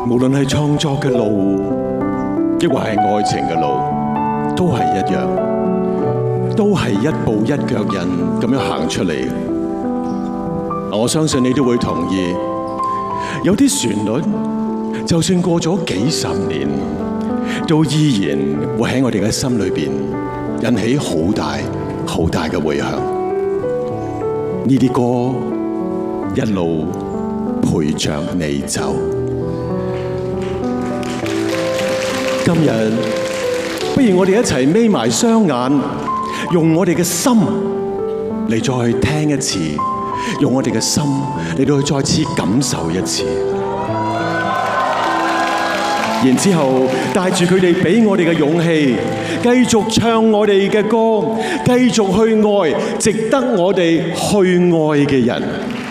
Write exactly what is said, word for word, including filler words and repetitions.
無論係創作嘅路，抑或係愛情嘅路，都係一樣，都係一步一腳印咁樣行出嚟。我相信你都會同意，有啲旋律就算過咗幾十年，都依然會喺我哋嘅心裏邊引起好大好大嘅迴響。呢啲歌一路陪着你走。今日不如我哋一齊眯埋雙眼，用我哋嘅心嚟再去聽一次，用我哋嘅心嚟到去再次感受一次。然之後帶住佢哋俾我哋嘅勇氣，繼續唱我哋嘅歌，繼續去愛值得我哋去愛嘅人。